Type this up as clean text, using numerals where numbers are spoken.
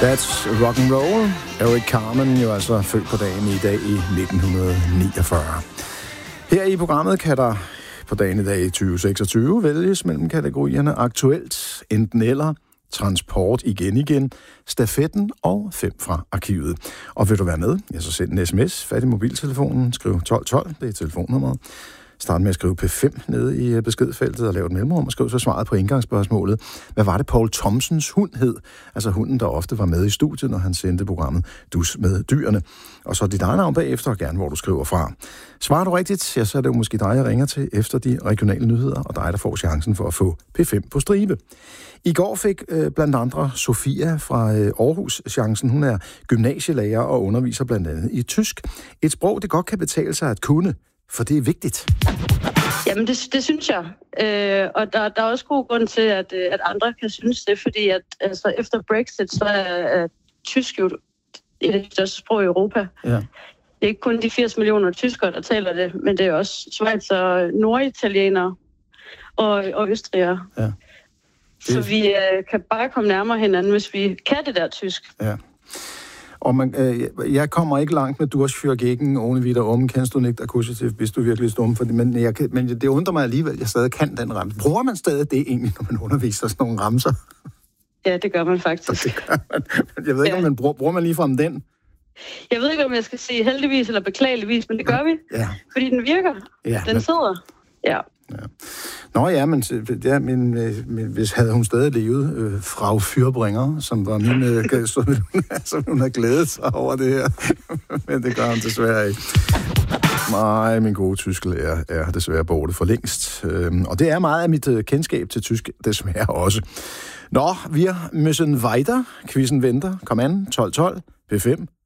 That's rock and roll. Eric Carmen jo altså født på dagen i dag i 1949. Her i programmet kan der på dagen i dag i 2026 vælges mellem kategorierne aktuelt, enten eller, transport igen, stafetten og 5 fra arkivet. Og vil du være med, ja, så send en sms, fat i mobiltelefonen, skriv 1212, det er telefonnummeret. Start med at skrive P5 nede i beskedfeltet og lave et mellemrum og skriv så svaret på indgangsspørgsmålet. Hvad var det, Poul Thomsens hund hed? Altså hunden, der ofte var med i studiet, når han sendte programmet Dus med dyrene. Og så dit eget navn bagefter, og gerne hvor du skriver fra. Svarer du rigtigt, ja, så er det jo måske dig, jeg ringer til efter de regionale nyheder, og dig, der får chancen for at få P5 på stribe. I går fik blandt andre Sofia fra Aarhus chancen. Hun er gymnasielærer og underviser blandt andet i tysk. Et sprog, det godt kan betale sig at kunne, for det er vigtigt. Jamen, det synes jeg. Og der er også god grund til, at andre kan synes det, fordi at, altså, efter Brexit, så er tysk jo et af de største sprog i Europa. Ja. Det er ikke kun de 80 millioner tyskere, der taler det, men det er også schweizer, norditalienere og østrigere. Ja. Så vi kan bare komme nærmere hinanden, hvis vi kan det der tysk. Ja. Og jeg kommer ikke langt med Durchführgegen, ohne wieder kennst du nicht akkusativ, hvis du virkelig stum for det. Men det undrer mig alligevel, at jeg stadig kan den ramse. Bruger man stadig det egentlig, når man underviser sådan nogle ramser? Ja, det gør man faktisk. Det gør man. Jeg ved ikke, om man bruger man ligefrem den? Jeg ved ikke, om jeg skal sige heldigvis eller beklageligvis, men det gør vi. Ja. Fordi den virker. Ja, den sidder. Ja. Ja. Nå ja, men hvis havde hun stadig levet, Frau Fyrbringer, som var min, så hun havde glædet sig over det her. Men det gør hun desværre ikke. Nej, min gode tysklærer er desværre borte for længst. Og det er meget af mit kendskab til tysk, desværre også. Nå, wir müssen weiter. Quizzen venter. Kom an, 12-12, P5.